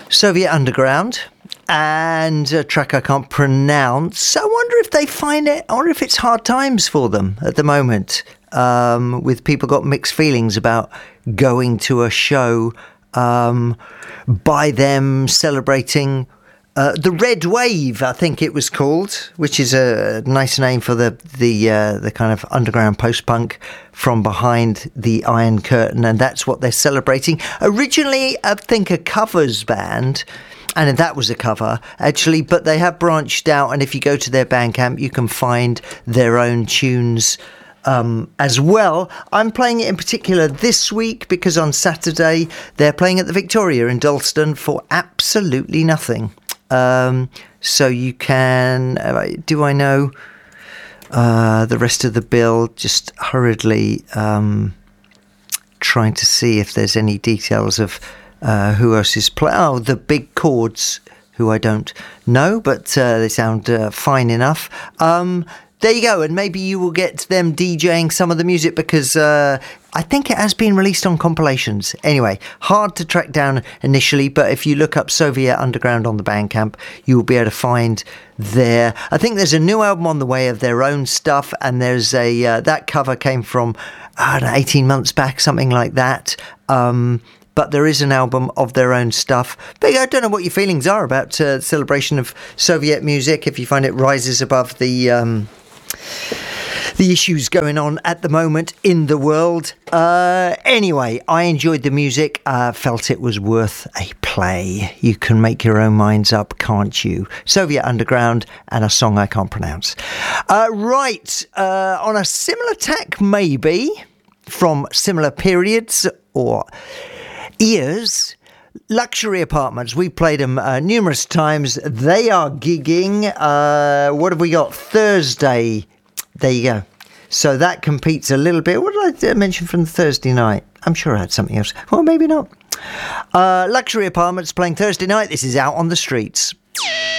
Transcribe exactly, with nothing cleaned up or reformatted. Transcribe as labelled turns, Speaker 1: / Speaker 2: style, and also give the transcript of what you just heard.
Speaker 1: Soviet Underground, and a track I can't pronounce. I wonder if they find it, I wonder if it's hard times for them at the moment, um, with people got mixed feelings about going to a show um, by them celebrating uh, the Red Wave, I think it was called, which is a nice name for the the uh, the kind of underground post-punk from behind the Iron Curtain, and that's what they're celebrating. Originally, I think a covers band, and that was a cover, actually, but they have branched out, and if you go to their Bandcamp, you can find their own tunes um, as well. I'm playing it in particular this week because on Saturday they're playing at the Victoria in Dalston for absolutely nothing. Um, so you can, uh, do I know uh, the rest of the bill? Just hurriedly um, trying to see if there's any details of Uh, who else is playing? Oh, the Big Chords, who I don't know, but uh, they sound uh, fine enough. Um, there you go, and maybe you will get them DJing some of the music because uh, I think it has been released on compilations. Anyway, hard to track down initially, but if you look up Soviet Underground on the Bandcamp, you will be able to find their... I think there's a new album on the way of their own stuff, and there's a uh, that cover came from, I don't know, eighteen months back, something like that. Um... But there is an album of their own stuff. But I don't know what your feelings are about uh, celebration of Soviet music, if you find it rises above the um, the issues going on at the moment in the world. Uh, anyway, I enjoyed the music. Uh, felt it was worth a play. You can make your own minds up, can't you? Soviet Underground and a song I can't pronounce. Uh, right, uh, on a similar tack, maybe, from similar periods or... ears, Luxury Apartments. We played them uh, numerous times. They are gigging. Uh, what have we got? Thursday. There you go. So that competes a little bit. What did I mention from the Thursday night? I'm sure I had something else. Well, maybe not. Uh, Luxury Apartments playing Thursday night. This is Out on the Streets.